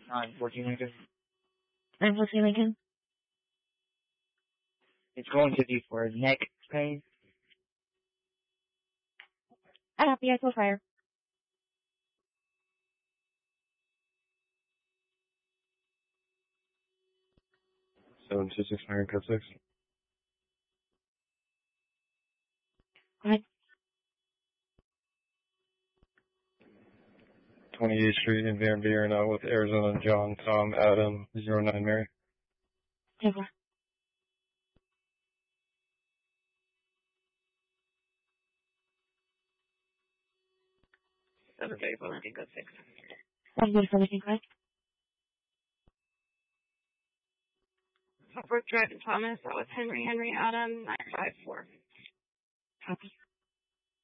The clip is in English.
914 Lincoln. 914 Lincoln. It's going to be for neck pain. I have the ISO fire. 726 Iron Cut 6. Go ahead. 28th Street in Van Buren with Arizona John Tom Adam 09 Mary. 10-4. Seven 34 Lincoln, go 6. 134 Lincoln, go ahead. Hopworth Drive in Thomas, that was Henry Adam 954. Copy.